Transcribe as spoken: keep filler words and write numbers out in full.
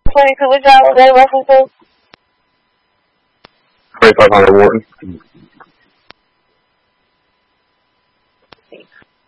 twenty-two, what y'all was that reference to? twenty-five hundred Wharton.